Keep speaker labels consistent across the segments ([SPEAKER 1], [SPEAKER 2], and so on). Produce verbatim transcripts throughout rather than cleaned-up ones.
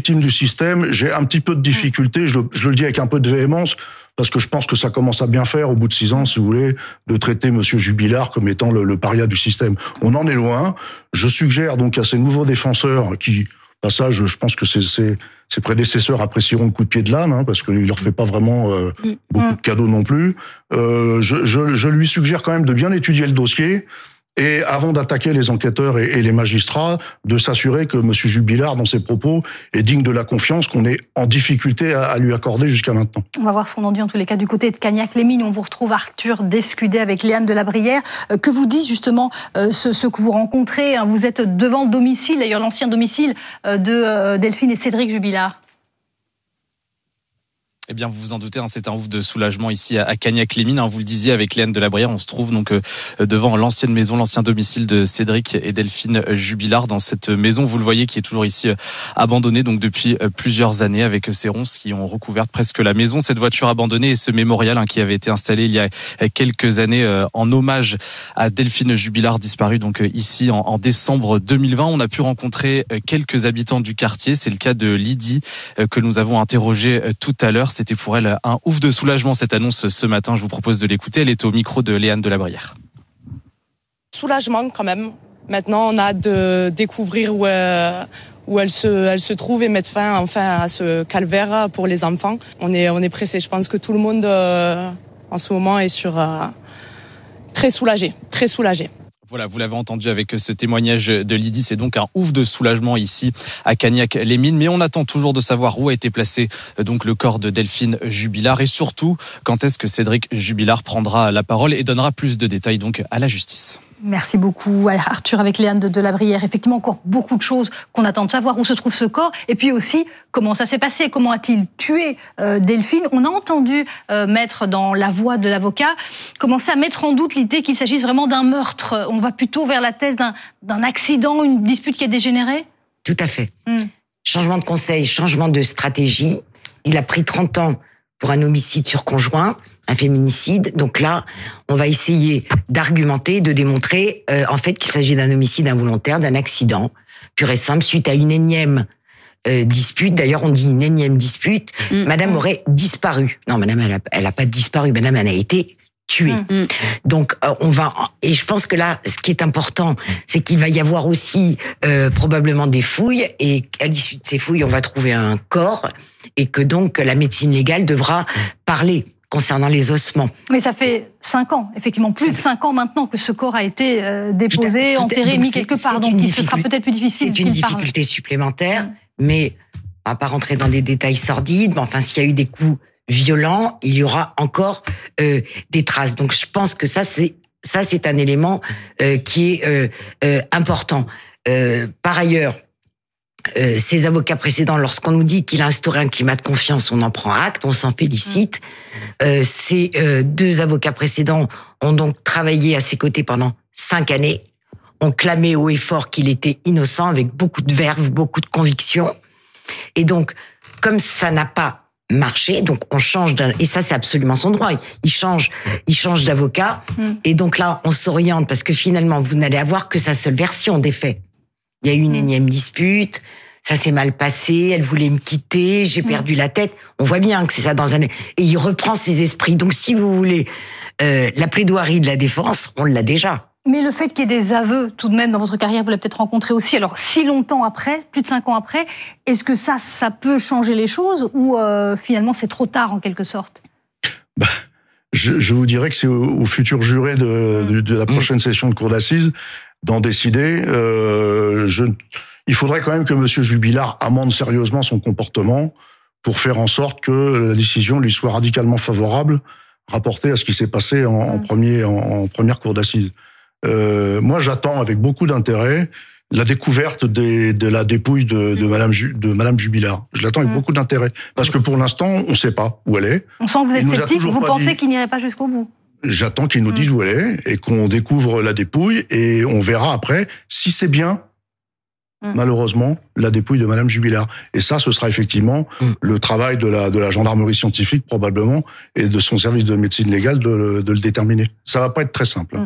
[SPEAKER 1] victime du système, j'ai un petit peu de difficulté, je, je le dis avec un peu de véhémence, parce que je pense que ça commence à bien faire, au bout de six ans, si vous voulez, de traiter Monsieur Jubilard comme étant le, le paria du système. On en est loin. Je suggère donc à ces nouveaux défenseurs qui, passage, je pense que ses, ses, ses prédécesseurs apprécieront le coup de pied de l'âne, hein, parce qu'il leur fait pas vraiment euh, beaucoup de cadeaux non plus. Euh, je, je, je lui suggère quand même de bien étudier le dossier, et avant d'attaquer les enquêteurs et, et les magistrats, de s'assurer que M. Jubilard, dans ses propos, est digne de la confiance qu'on est en difficulté à, à lui accorder jusqu'à maintenant.
[SPEAKER 2] On va voir ce qu'on en dit en tous les cas du côté de Cagnac-les-Mines. On vous retrouve Arthur Descudé avec Léane Delabrière. Euh, que vous disent justement euh, ceux, ceux que vous rencontrez, hein, vous êtes devant le domicile, d'ailleurs l'ancien domicile euh, de euh, Delphine et Cédric Jubilard.
[SPEAKER 3] Eh bien, vous vous en doutez, hein, c'est un ouf de soulagement ici à Cagnac-les-Mines. Hein, vous le disiez avec Léane Delabrière, on se trouve donc euh, devant l'ancienne maison, l'ancien domicile de Cédric et Delphine Jubilard. Dans cette maison, vous le voyez, qui est toujours ici euh, abandonnée donc depuis euh, plusieurs années, avec ces ronces qui ont recouvert presque la maison. Cette voiture abandonnée et ce mémorial hein, qui avait été installé il y a quelques années euh, en hommage à Delphine Jubilard, disparue donc euh, ici en, en décembre deux mille vingt. On a pu rencontrer euh, quelques habitants du quartier. C'est le cas de Lydie euh, que nous avons interrogée euh, tout à l'heure. C'était pour elle un ouf de soulagement, cette annonce ce matin. Je vous propose de l'écouter. Elle est au micro de Léane Delabrière.
[SPEAKER 4] Soulagement quand même. Maintenant, on a hâte de découvrir où, euh, où elle, se, elle se trouve et mettre fin enfin à ce calvaire pour les enfants. On est, on est pressés. Je pense que tout le monde euh, en ce moment est sur euh, très soulagé, très soulagé.
[SPEAKER 3] Voilà, vous l'avez entendu avec ce témoignage de Lydie, c'est donc un ouf de soulagement ici à Cagnac-les-Mines. Mais on attend toujours de savoir où a été placé donc le corps de Delphine Jubilard et surtout quand est-ce que Cédric Jubilard prendra la parole et donnera plus de détails donc à la justice.
[SPEAKER 2] Merci beaucoup Arthur avec Léane de Delabrière. Effectivement, encore beaucoup de choses qu'on attend de savoir, où se trouve ce corps et puis aussi comment ça s'est passé, comment a-t-il tué euh, Delphine. On a entendu euh, maître dans la voix de l'avocat commencer à mettre en doute l'idée qu'il s'agisse vraiment d'un meurtre. On va plutôt vers la thèse d'un, d'un accident, une dispute qui a dégénéré.
[SPEAKER 5] Tout à fait.
[SPEAKER 2] Mmh.
[SPEAKER 5] Changement de conseil, changement de stratégie. Il a pris trente ans pour un homicide sur conjoint, un féminicide. Donc là, on va essayer d'argumenter, de démontrer euh, en fait qu'il s'agit d'un homicide involontaire, d'un accident pur et simple, suite à une énième euh, dispute. D'ailleurs, on dit une énième dispute. Mmh. Madame aurait disparu. Non, madame, elle a, elle a pas disparu. Madame, elle a été tuée. Mmh. Donc, euh, on va... Et je pense que là, ce qui est important, c'est qu'il va y avoir aussi euh, probablement des fouilles. Et à l'issue de ces fouilles, on va trouver un corps. Et que donc, la médecine légale devra parler concernant les ossements.
[SPEAKER 2] Mais ça fait cinq ans, effectivement, plus ça de cinq ans maintenant que ce corps a été euh, déposé, à, enterré, mis quelque part. Donc, ce sera peut-être plus difficile.
[SPEAKER 5] C'est une difficulté parle. supplémentaire, mmh. mais on va pas rentrer dans des détails sordides. Mais enfin, s'il y a eu des coups violents, il y aura encore euh, des traces. Donc, je pense que ça, c'est ça, c'est un élément euh, qui est euh, euh, important. Euh, par ailleurs, Euh, ces avocats précédents, lorsqu'on nous dit qu'il a instauré un climat de confiance, on en prend acte, on s'en félicite. Euh, ces euh, deux avocats précédents ont donc travaillé à ses côtés pendant cinq années, ont clamé haut et fort qu'il était innocent, avec beaucoup de verve, beaucoup de conviction. Et donc, comme ça n'a pas marché, donc on change d'un, et ça c'est absolument son droit, il change, il change d'avocat, mmh. et donc là on s'oriente, parce que finalement vous n'allez avoir que sa seule version des faits. Il y a eu une énième dispute, ça s'est mal passé, elle voulait me quitter, j'ai perdu la tête. On voit bien que c'est ça dans un... Et il reprend ses esprits. Donc si vous voulez, euh, la plaidoirie de la défense, on l'a déjà.
[SPEAKER 2] Mais le fait qu'il y ait des aveux, tout de même, dans votre carrière, vous l'avez peut-être rencontré aussi, alors si longtemps après, plus de cinq ans après, est-ce que ça, ça peut changer les choses ou euh, finalement c'est trop tard en quelque sorte ?
[SPEAKER 1] bah, je, je vous dirais que c'est au, au futur juré de, de, de la prochaine session de cour d'assises d'en décider. Euh, je, il faudrait quand même que M. Jubilard amende sérieusement son comportement pour faire en sorte que la décision lui soit radicalement favorable, rapportée à ce qui s'est passé en, en, premier, en, en première cour d'assises. Euh, moi, j'attends avec beaucoup d'intérêt la découverte des, de la dépouille de, de, Madame, Ju, de Madame Jubilard. Je l'attends avec mmh. beaucoup d'intérêt. Parce que pour l'instant, on ne sait pas où elle est.
[SPEAKER 2] On sent que vous êtes sceptique, vous pensez dit... qu'il n'irait pas jusqu'au bout.
[SPEAKER 1] J'attends qu'il nous dise où elle est et qu'on découvre la dépouille et on verra après si c'est bien, mmh. malheureusement, la dépouille de Madame Jubilard. Et ça, ce sera effectivement mmh. le travail de la, de la gendarmerie scientifique probablement et de son service de médecine légale de, de le déterminer. Ça va pas être très simple. Mmh.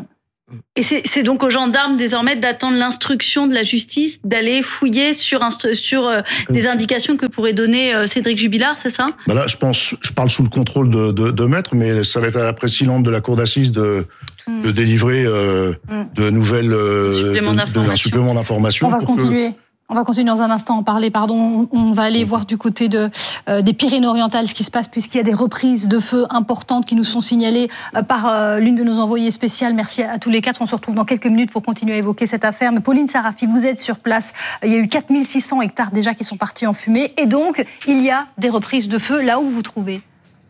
[SPEAKER 6] Et c'est, c'est donc aux gendarmes désormais d'attendre l'instruction de la justice, d'aller fouiller sur, instru- sur euh, des indications que pourrait donner euh, Cédric Jubilard, c'est ça ?
[SPEAKER 1] Ben là, je pense, je parle sous le contrôle de, de, de maître, mais ça va être à la présidente de la cour d'assises de, mm. de délivrer euh, mm. de nouvelles, euh,
[SPEAKER 6] supplément
[SPEAKER 1] de, de, un supplément d'information.
[SPEAKER 2] On va continuer. Que... On va continuer dans un instant à en parler, pardon. On va aller voir du côté de, euh, des Pyrénées-Orientales ce qui se passe, puisqu'il y a des reprises de feu importantes qui nous sont signalées euh, par euh, l'une de nos envoyées spéciales. Merci à, à tous les quatre. On se retrouve dans quelques minutes pour continuer à évoquer cette affaire. Mais Pauline Sarafi, vous êtes sur place. Il y a eu quatre mille six cents hectares déjà qui sont partis en fumée. Et donc, il y a des reprises de feu là où vous vous trouvez.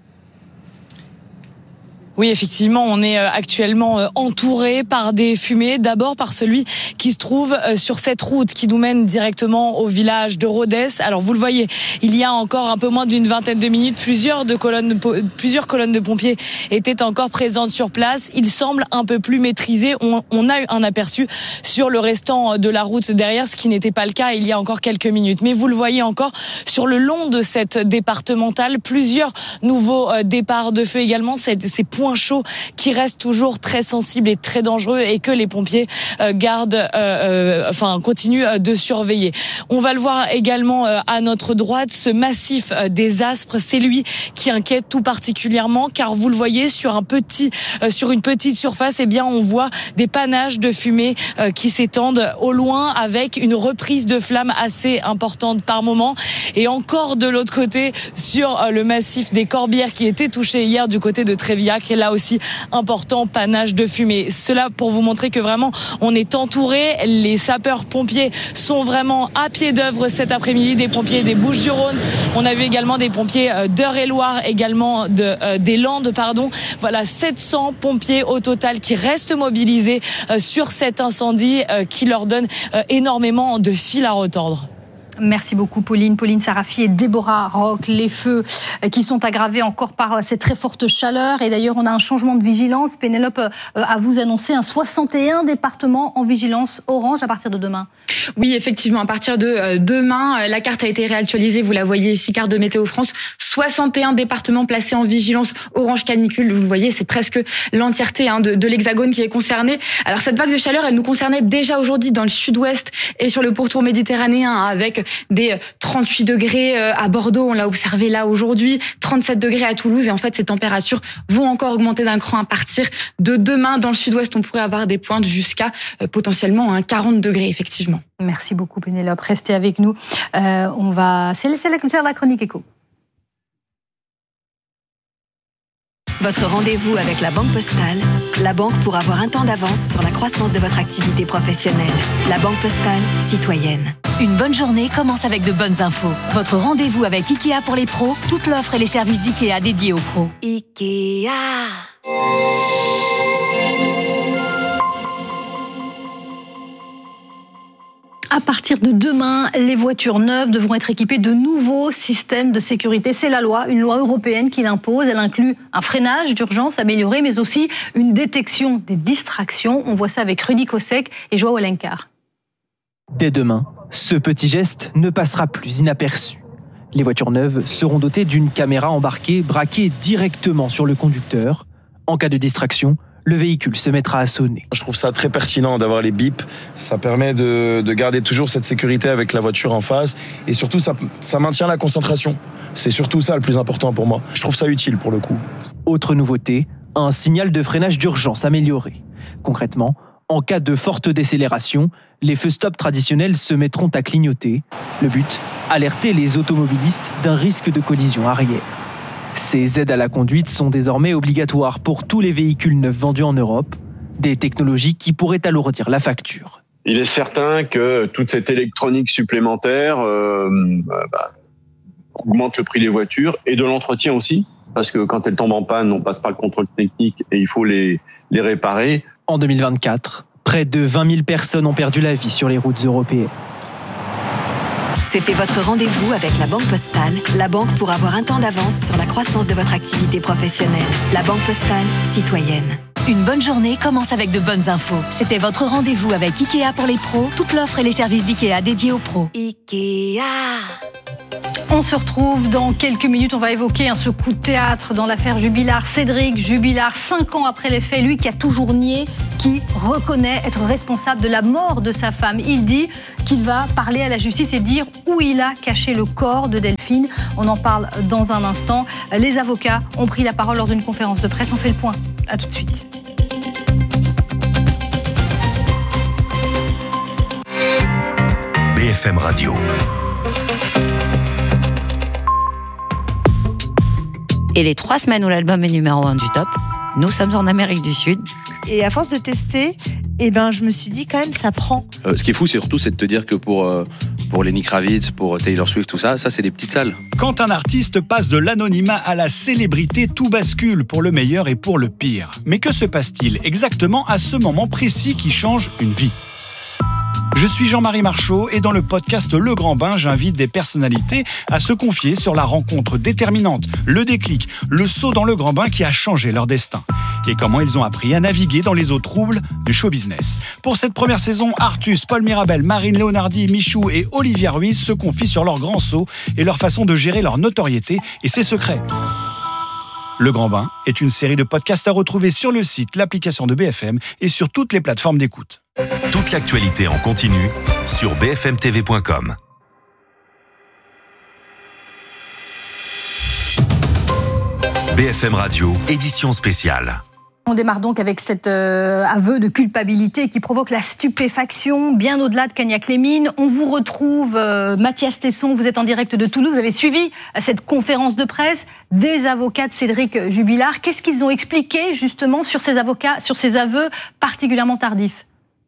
[SPEAKER 4] Oui, effectivement, on est actuellement entouré par des fumées. D'abord par celui qui se trouve sur cette route qui nous mène directement au village de Rodez. Alors vous le voyez, il y a encore un peu moins d'une vingtaine de minutes, plusieurs, de colonnes, plusieurs colonnes de pompiers étaient encore présentes sur place. Il semble un peu plus maîtrisé. On, on a eu un aperçu sur le restant de la route derrière, ce qui n'était pas le cas il y a encore quelques minutes. Mais vous le voyez encore sur le long de cette départementale, plusieurs nouveaux départs de feu également. Ces, ces points chauds qui restent toujours très sensibles et très dangereux et que les pompiers euh, gardent, euh, euh, enfin continuent euh, de surveiller. On va le voir également euh, à notre droite, ce massif euh, des Aspres, c'est lui qui inquiète tout particulièrement, car vous le voyez sur un petit, euh, sur une petite surface, eh bien on voit des panaches de fumée euh, qui s'étendent au loin avec une reprise de flammes assez importante par moment. Et encore de l'autre côté, sur euh, le massif des Corbières qui était touché hier du côté de Trévillac, et là aussi important panache de fumée. Cela pour vous montrer que vraiment on est entouré. Les sapeurs-pompiers sont vraiment à pied d'œuvre cet après-midi, des pompiers des Bouches-du-Rhône. On a vu également des pompiers d'Eure-et-Loir, également de, euh, des Landes, pardon. Voilà, sept cents pompiers au total qui restent mobilisés euh, sur cet incendie euh, qui leur donne euh, énormément de fil à retordre.
[SPEAKER 2] Merci beaucoup Pauline. Pauline Sarafi et Déborah Roch. Les feux qui sont aggravés encore par cette très forte chaleur. Et d'ailleurs, on a un changement de vigilance. Pénélope a vous annoncé un soixante et un départements en vigilance orange à partir de demain.
[SPEAKER 7] Oui, effectivement, à partir de demain, la carte a été réactualisée. Vous la voyez ici, carte de Météo France. soixante et un départements placés en vigilance orange canicule. Vous le voyez, c'est presque l'entièreté hein, de, de l'Hexagone qui est concernée. Alors cette vague de chaleur, elle nous concernait déjà aujourd'hui dans le sud-ouest et sur le pourtour méditerranéen hein, avec des trente-huit degrés à Bordeaux, on l'a observé là aujourd'hui, trente-sept degrés à Toulouse, et en fait ces températures vont encore augmenter d'un cran à partir de demain. Dans le sud-ouest, on pourrait avoir des pointes jusqu'à euh, potentiellement hein, quarante degrés effectivement.
[SPEAKER 2] Merci beaucoup Pénélope, restez avec nous. Euh, on va... C'est la, la chronique éco.
[SPEAKER 8] Votre rendez-vous avec la Banque Postale, la banque pour avoir un temps d'avance sur la croissance de votre activité professionnelle. La Banque Postale, citoyenne. Une bonne journée commence avec de bonnes infos. Votre rendez-vous avec Ikea pour les pros, toute l'offre et les services d'Ikea dédiés aux pros. Ikea.
[SPEAKER 2] À partir de demain, les voitures neuves devront être équipées de nouveaux systèmes de sécurité. C'est la loi, une loi européenne qui l'impose. Elle inclut un freinage d'urgence amélioré, mais aussi une détection des distractions. On voit ça avec Rudy Kosek et Joao Alencar.
[SPEAKER 9] Dès demain, ce petit geste ne passera plus inaperçu. Les voitures neuves seront dotées d'une caméra embarquée braquée directement sur le conducteur. En cas de distraction, le véhicule se mettra à sonner.
[SPEAKER 10] Je trouve ça très pertinent d'avoir les bips. Ça permet de, de garder toujours cette sécurité avec la voiture en face. Et surtout, ça, ça maintient la concentration. C'est surtout ça le plus important pour moi. Je trouve ça utile pour le coup.
[SPEAKER 9] Autre nouveauté, un signal de freinage d'urgence amélioré. Concrètement, en cas de forte décélération, les feux stop traditionnels se mettront à clignoter. Le but, alerter les automobilistes d'un risque de collision arrière. Ces aides à la conduite sont désormais obligatoires pour tous les véhicules neufs vendus en Europe, des technologies qui pourraient alourdir la facture.
[SPEAKER 11] Il est certain que toute cette électronique supplémentaire euh, bah, augmente le prix des voitures et de l'entretien aussi, parce que quand elles tombent en panne, on passe par le contrôle technique et il faut les, les réparer.
[SPEAKER 9] En deux mille vingt-quatre, près de vingt mille personnes ont perdu la vie sur les routes européennes.
[SPEAKER 8] C'était votre rendez-vous avec la Banque Postale, la banque pour avoir un temps d'avance sur la croissance de votre activité professionnelle. La Banque Postale, citoyenne. Une bonne journée commence avec de bonnes infos. C'était votre rendez-vous avec Ikea pour les pros, toute l'offre et les services d'Ikea dédiés aux pros. Ikea.
[SPEAKER 2] On se retrouve dans quelques minutes. On va évoquer hein, ce coup de théâtre dans l'affaire Jubilard. Cédric Jubilard, cinq ans après les faits, lui qui a toujours nié, qui reconnaît être responsable de la mort de sa femme. Il dit qu'il va parler à la justice et dire où il a caché le corps de Delphine. On en parle dans un instant. Les avocats ont pris la parole lors d'une conférence de presse. On fait le point. À tout de suite.
[SPEAKER 12] B F M Radio.
[SPEAKER 13] Et les trois semaines où l'album est numéro un du top, nous sommes en Amérique du Sud.
[SPEAKER 14] Et à force de tester, eh ben, je me suis dit quand même, ça prend.
[SPEAKER 15] Euh, ce qui est fou, c'est surtout c'est de te dire que pour, euh, pour Lenny Kravitz, pour Taylor Swift, tout ça, ça c'est des petites salles.
[SPEAKER 16] Quand un artiste passe de l'anonymat à la célébrité, tout bascule pour le meilleur et pour le pire. Mais que se passe-t-il exactement à ce moment précis qui change une vie ? Je suis Jean-Marie Marchaud et dans le podcast Le Grand Bain, j'invite des personnalités à se confier sur la rencontre déterminante, le déclic, le saut dans le grand bain qui a changé leur destin et comment ils ont appris à naviguer dans les eaux troubles du show business. Pour cette première saison, Artus, Paul Mirabel, Marine Leonardi, Michou et Olivia Ruiz se confient sur leur grand saut et leur façon de gérer leur notoriété et ses secrets. Le Grand Bain est une série de podcasts à retrouver sur le site, l'application de B F M et sur toutes les plateformes d'écoute.
[SPEAKER 12] Toute l'actualité en continu sur b f m t v point com. B F M Radio, édition spéciale.
[SPEAKER 2] On démarre donc avec cet euh, aveu de culpabilité qui provoque la stupéfaction, bien au-delà de Cagnac-les-Mines. On vous retrouve, euh, Mathias Tesson, vous êtes en direct de Toulouse, vous avez suivi cette conférence de presse des avocats de Cédric Jubilard. Qu'est-ce qu'ils ont expliqué justement sur ces avocats, sur ces aveux particulièrement tardifs ?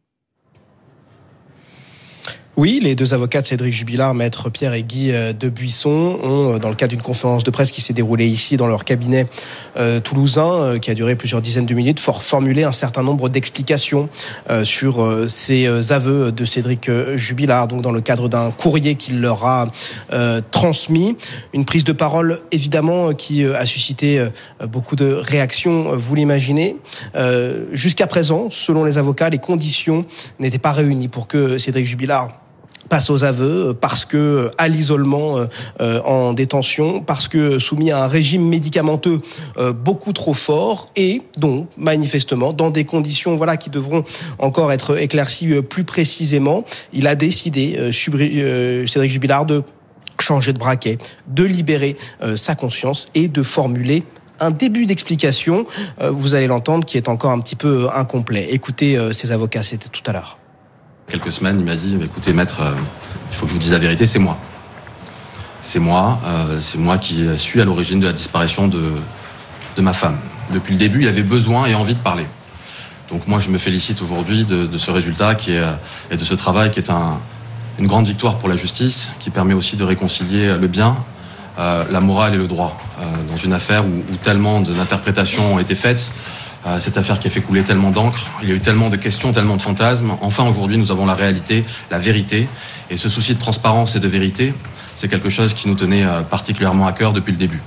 [SPEAKER 17] Oui, les deux avocats de Cédric Jubilard, maître Pierre et Guy Debuisson, ont, dans le cadre d'une conférence de presse qui s'est déroulée ici dans leur cabinet euh, toulousain, euh, qui a duré plusieurs dizaines de minutes, for- formulé un certain nombre d'explications euh, sur euh, ces euh, aveux de Cédric euh, Jubilard, donc dans le cadre d'un courrier qu'il leur a euh, transmis. Une prise de parole, évidemment, qui euh, a suscité euh, beaucoup de réactions, vous l'imaginez. Euh, jusqu'à présent, selon les avocats, les conditions n'étaient pas réunies pour que Cédric Jubilard passe aux aveux, parce que à l'isolement euh, en détention, parce que soumis à un régime médicamenteux euh, beaucoup trop fort, et donc manifestement dans des conditions voilà qui devront encore être éclaircies euh, plus précisément, il a décidé euh, Subri, euh, Cédric Jubilard de changer de braquet, de libérer euh, sa conscience et de formuler un début d'explication, euh, vous allez l'entendre, qui est encore un petit peu incomplet. Écoutez euh, ses avocats, c'était tout à l'heure.
[SPEAKER 18] Quelques semaines, il m'a dit « Écoutez, maître, euh, il faut que je vous dise la vérité, c'est moi. C'est moi, euh, c'est moi qui suis à l'origine de la disparition de, de ma femme. Depuis le début, il avait besoin et envie de parler. Donc moi, je me félicite aujourd'hui de, de ce résultat qui est, et de ce travail qui est un, une grande victoire pour la justice, qui permet aussi de réconcilier le bien, euh, la morale et le droit. Euh, dans une affaire où, où tellement d'interprétations ont été faites, Euh, cette affaire qui a fait couler tellement d'encre, il y a eu tellement de questions, tellement de fantasmes. Enfin, aujourd'hui, nous avons la réalité, la vérité. Et ce souci de transparence et de vérité, c'est quelque chose qui nous tenait euh, particulièrement à cœur depuis le début.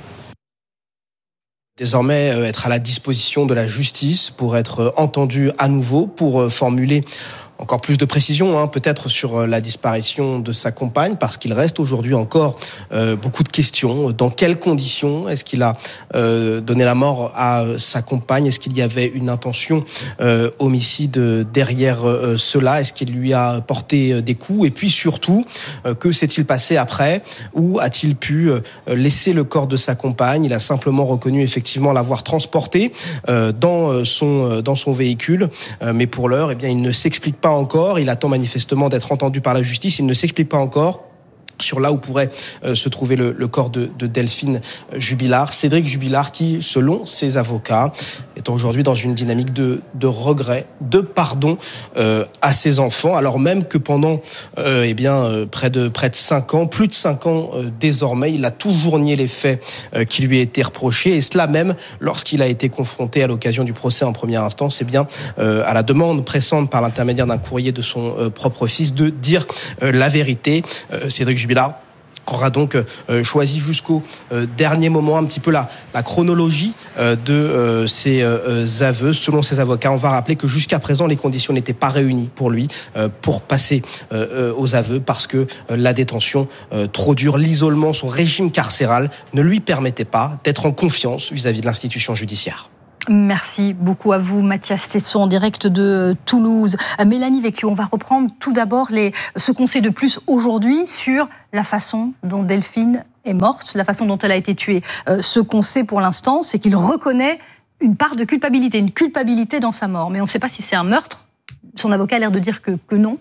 [SPEAKER 17] Désormais, euh, être à la disposition de la justice pour être euh, entendu à nouveau, pour euh, formuler encore plus de précision, hein, peut-être sur la disparition de sa compagne, parce qu'il reste aujourd'hui encore euh, beaucoup de questions. Dans quelles conditions est-ce qu'il a euh, donné la mort à sa compagne ? Est-ce qu'il y avait une intention euh, homicide derrière euh, cela ? Est-ce qu'il lui a porté des coups ? Et puis surtout, euh, que s'est-il passé après ? Où a-t-il pu euh, laisser le corps de sa compagne ? Il a simplement reconnu effectivement l'avoir transporté euh, dans son dans son véhicule, euh, mais pour l'heure, eh bien, il ne s'explique pas encore. Il attend manifestement d'être entendu par la justice. Il ne s'explique pas encore sur là où pourrait euh, se trouver le, le corps de, de Delphine Jubilard. Cédric Jubilard qui, selon ses avocats, est aujourd'hui dans une dynamique de, de regret, de pardon euh, à ses enfants, alors même que pendant euh, eh bien, euh, près de près de cinq ans, plus de cinq ans euh, désormais, il a toujours nié les faits euh, qui lui étaient reprochés, et cela même lorsqu'il a été confronté à l'occasion du procès en première instance, eh bien, euh, à la demande pressante par l'intermédiaire d'un courrier de son euh, propre fils de dire euh, la vérité. Euh, Cédric Jubilard aura donc euh, choisi jusqu'au euh, dernier moment un petit peu la, la chronologie euh, de euh, ces euh, aveux. Selon ses avocats, on va rappeler que jusqu'à présent, les conditions n'étaient pas réunies pour lui euh, pour passer euh, euh, aux aveux parce que euh, la détention euh, trop dure, l'isolement, son régime carcéral ne lui permettait pas d'être en confiance vis-à-vis de l'institution judiciaire.
[SPEAKER 2] Merci beaucoup à vous, Mathias Tesson, en direct de Toulouse. Mélanie Vecchio, on va reprendre tout d'abord les, ce qu'on sait de plus aujourd'hui sur la façon dont Delphine est morte, la façon dont elle a été tuée. Euh, ce qu'on sait pour l'instant, c'est qu'il reconnaît une part de culpabilité, une culpabilité dans sa mort. Mais on ne sait pas si c'est un meurtre. Son avocat a l'air de dire que, que non.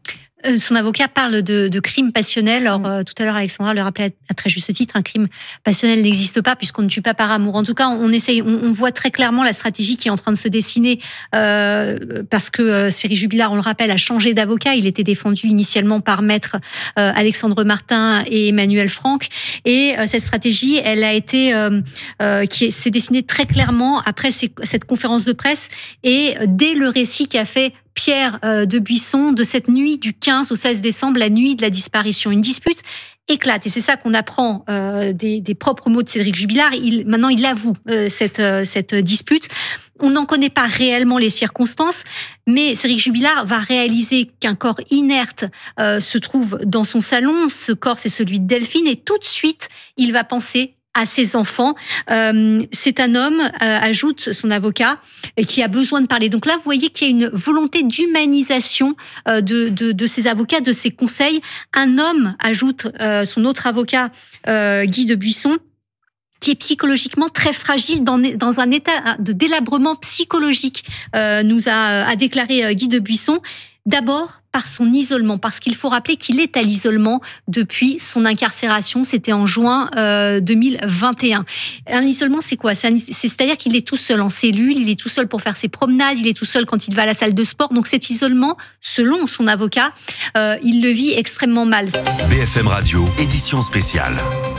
[SPEAKER 19] Son avocat parle de, de crime passionnel. Alors, euh, tout à l'heure, Alexandra le rappelait à, à très juste titre, un crime passionnel n'existe pas puisqu'on ne tue pas par amour. En tout cas, on essaye, on, on voit très clairement la stratégie qui est en train de se dessiner euh, parce que euh, Cédric Jubilard, on le rappelle, a changé d'avocat. Il était défendu initialement par maître euh, Alexandre Martin et Emmanuel Franck. Et euh, cette stratégie, elle a été, euh, euh, qui s'est dessinée très clairement après ces, cette conférence de presse et dès le récit qu'a fait Pierre euh, de Buisson de cette nuit du quinze au seize décembre, la nuit de la disparition. Une dispute éclate et c'est ça qu'on apprend euh, des, des propres mots de Cédric Jubilard. Il, maintenant, il avoue euh, cette, euh, cette dispute. On n'en connaît pas réellement les circonstances, mais Cédric Jubilard va réaliser qu'un corps inerte euh, se trouve dans son salon. Ce corps, c'est celui de Delphine et tout de suite, il va penser à ses enfants. Euh, c'est un homme, euh, ajoute son avocat, qui a besoin de parler. Donc là, vous voyez qu'il y a une volonté d'humanisation euh, de, de, de ses avocats, de ses conseils. Un homme, ajoute euh, son autre avocat, euh, Guy de Buisson, qui est psychologiquement très fragile, dans, dans un état de délabrement psychologique, euh, nous a, a déclaré Guy de Buisson. D'abord, par son isolement, parce qu'il faut rappeler qu'il est à l'isolement depuis son incarcération, c'était en juin euh, deux mille vingt et un. Un isolement, c'est quoi ? C'est, un, c'est-à-dire qu'il est tout seul en cellule, il est tout seul pour faire ses promenades, il est tout seul quand il va à la salle de sport. Donc cet isolement, selon son avocat, euh, il le vit extrêmement mal.
[SPEAKER 12] B F M Radio, édition spéciale.